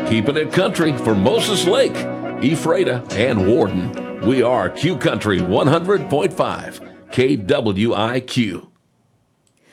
Keeping it country for Moses Lake, Ephrata, and Warden. We are Q Country 100.5 KWIQ.